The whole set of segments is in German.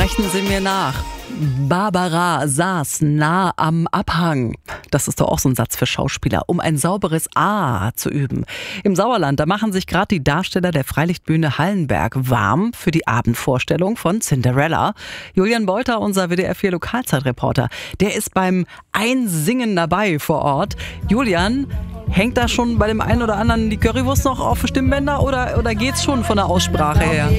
Sprechen Sie mir nach. Barbara saß nah am Abhang. Das ist doch auch so ein Satz für Schauspieler, um ein sauberes A zu üben. Im Sauerland, da machen sich gerade die Darsteller der Freilichtbühne Hallenberg warm für die Abendvorstellung von Cinderella. Julian Bolter, unser WDR 4 Lokalzeitreporter, der ist beim Einsingen dabei vor Ort. Julian, hängt da schon bei dem einen oder anderen die Currywurst noch auf Stimmbänder oder geht's schon von der Aussprache her?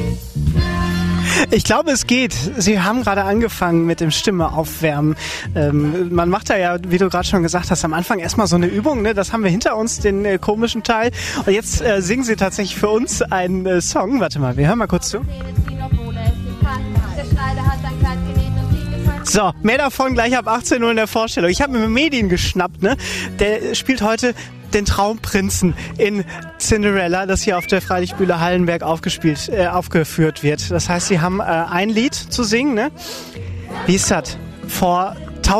Ich glaube, es geht. Sie haben gerade angefangen mit dem Stimme aufwärmen. Man macht da ja, wie du gerade schon gesagt hast, am Anfang erstmal so eine Übung. Ne? Das haben wir hinter uns, den komischen Teil. Und jetzt singen sie tatsächlich für uns einen Song. Warte mal, wir hören mal kurz zu. So, mehr davon gleich ab 18 Uhr in der Vorstellung. Ich habe mir Medien geschnappt. Ne? Der spielt heute den Traumprinzen in Cinderella, das hier auf der Freilichtbühne Hallenberg aufgeführt wird. Das heißt, sie haben ein Lied zu singen. Ne? Wie ist das? Vor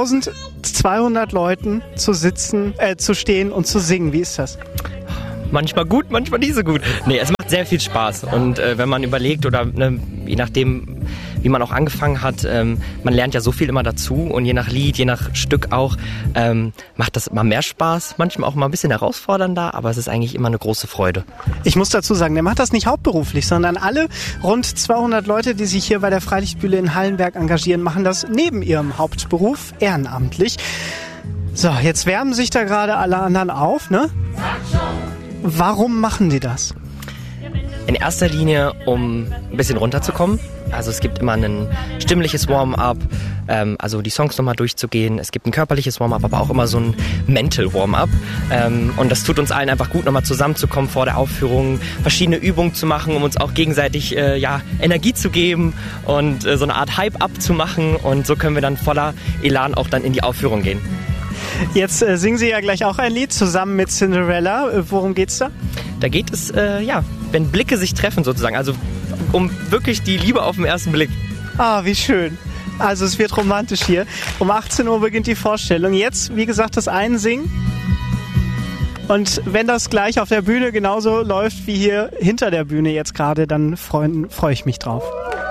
1200 Leuten zu stehen und zu singen. Wie ist das? Manchmal gut, manchmal nicht so gut. Nee, es macht sehr viel Spaß. Und wenn man überlegt oder je nachdem, wie man auch angefangen hat, man lernt ja so viel immer dazu und je nach Lied, je nach Stück auch, macht das immer mehr Spaß, manchmal auch mal ein bisschen herausfordernder, aber es ist eigentlich immer eine große Freude. Ich muss dazu sagen, der macht das nicht hauptberuflich, sondern alle rund 200 Leute, die sich hier bei der Freilichtbühne in Hallenberg engagieren, machen das neben ihrem Hauptberuf ehrenamtlich. So, jetzt wärmen sich da gerade alle anderen auf, ne? Warum machen die das? In erster Linie, um ein bisschen runterzukommen. Also es gibt immer ein stimmliches Warm-up, also die Songs nochmal durchzugehen. Es gibt ein körperliches Warm-up, aber auch immer so ein Mental Warm-up. Und das tut uns allen einfach gut, nochmal zusammenzukommen vor der Aufführung, verschiedene Übungen zu machen, um uns auch gegenseitig Energie zu geben und so eine Art Hype-up zu machen. Und so können wir dann voller Elan auch dann in die Aufführung gehen. Jetzt singen Sie ja gleich auch ein Lied zusammen mit Cinderella. Worum geht's da? Da geht es, wenn Blicke sich treffen sozusagen, also um wirklich die Liebe auf den ersten Blick. Ah, wie schön. Also es wird romantisch hier. Um 18 Uhr beginnt die Vorstellung. Jetzt, wie gesagt, das Einsingen. Und wenn das gleich auf der Bühne genauso läuft wie hier hinter der Bühne jetzt gerade, dann freue ich mich drauf.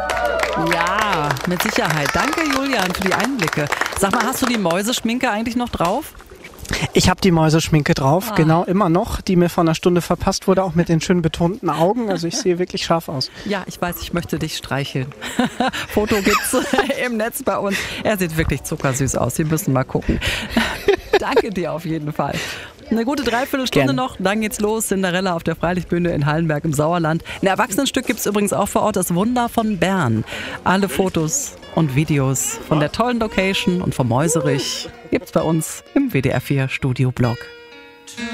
Ja, mit Sicherheit. Danke, Julian, für die Einblicke. Sag mal, hast du die Mäuseschminke eigentlich noch drauf? Ich habe die Mäuseschminke drauf, genau, immer noch, die mir vor einer Stunde verpasst wurde, auch mit den schön betonten Augen. Also ich sehe wirklich scharf aus. Ja, ich weiß, ich möchte dich streicheln. Foto gibt's im Netz bei uns. Er sieht wirklich zuckersüß aus. Sie müssen mal gucken. Danke dir auf jeden Fall. Eine gute Dreiviertelstunde noch, dann geht's los. Cinderella auf der Freilichtbühne in Hallenberg im Sauerland. Ein Erwachsenenstück gibt's übrigens auch vor Ort, das Wunder von Bern. Alle Fotos und Videos von der tollen Location und vom Mäuserich gibt's bei uns im WDR 4 Studio-Blog.